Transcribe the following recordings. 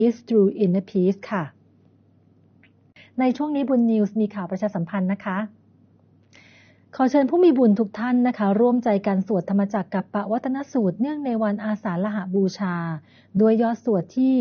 is through inner peace ค่ะในช่วงนี้บุญนิวส์มีข่าวประชาสัมพันธ์นะคะขอเชิญผู้มีบุญทุกท่านนะคะร่วมใจกันสวดธรรมจักรกัปปวัตนสูตรเนื่องในวันอาสาฬหบูชาด้วยยอดสวดที่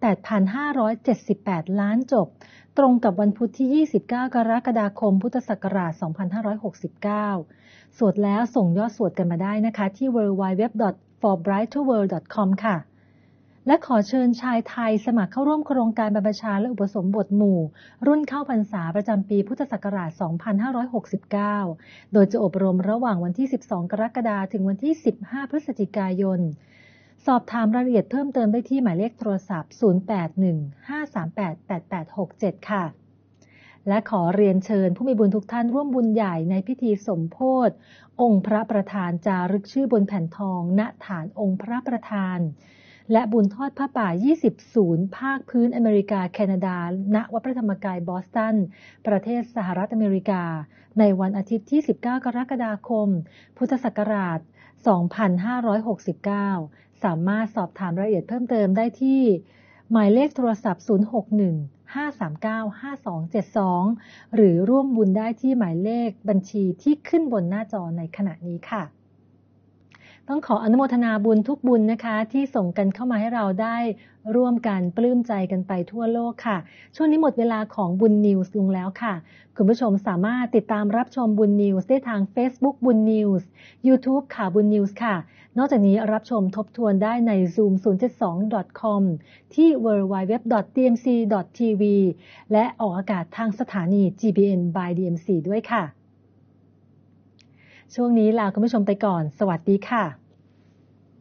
8,578 ล้านจบตรงกับวันพุธที่ 29 กรกฎาคม พุทธศักราช 2569 สวดแล้วส่งยอดสวดกันมาได้นะคะที่ www.forbrighterworld.com ค่ะและขอเชิญชายไทยสมัครเข้าร่วมโครงการบรรพชาและอุปสมบทหมู่รุ่นเข้าพรรษาประจำปีพุทธศักราช 2569 โดยจะอบรมระหว่างวันที่ 12 กรกฎาคม ถึงวันที่ 15 พฤศจิกายน สอบถามรายละเอียดเพิ่มเติมได้ที่หมายเลขโทรศัพท์ 0815388867 ค่ะและขอเรียนเชิญผู้มีบุญทุกท่านร่วมบุญใหญ่ในพิธีสมโภชองค์พระประธานจารึกชื่อบนแผ่นทองณฐานองค์พระประธานและบุญทอดผ้าป่า 20 ศูนย์ภาคพื้นอเมริกาแคนาดาณวัดพระธรรมกายบอสตันประเทศสหรัฐอเมริกาในวันอาทิตย์ที่ 19 กรกฎาคม พุทธศักราช 2569 สามารถสอบถามรายละเอียดเพิ่มเติมได้ที่หมายเลขโทรศัพท์ 061-539-5272 หรือร่วมบุญได้ที่หมายเลขบัญชีที่ขึ้นบนหน้าจอในขณะนี้ค่ะต้องขออนุโมทนาบุญทุกบุญนะคะที่ส่งกันเข้ามาให้เราได้ร่วมกันปลื้มใจกันไปทั่วโลกค่ะช่วงนี้หมดเวลาของบุญนิวส์ลงแล้วค่ะคุณผู้ชมสามารถติดตามรับชมบุญนิวส์ได้ทาง Facebook บุญนิวส์ YouTube ข่าวบุญนิวส์ค่ะนอกจากนี้รับชมทบทวนได้ใน zoom072.com ที่ www.dmc.tv และออกอากาศทางสถานี GBN by DMC ด้วยค่ะช่วงนี้ลาคุณผู้ชมไปก่อนสวัสดีค่ะ